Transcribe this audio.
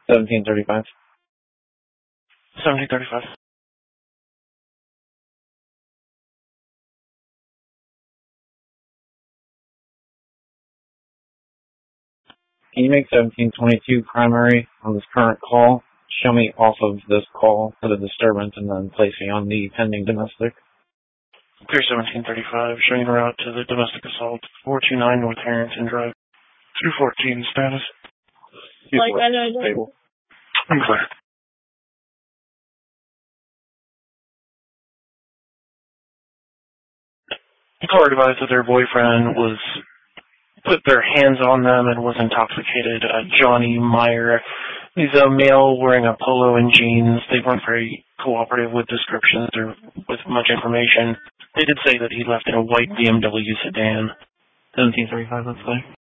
1735. 1735. Can you make 1722 primary on this current call? Show me off of this call for the disturbance and then place me on the pending domestic. Clear 1735, showing a route to the domestic assault, 429 North Harrington Drive. 214 status. Like, I know. Stable. I'm clear. The caller advised that their boyfriend put their hands on them and was intoxicated. Johnny Meyer. He's a male wearing a polo and jeans. They weren't very cooperative with descriptions or with much information. They did say that he left in a white BMW sedan. 1735, let's say.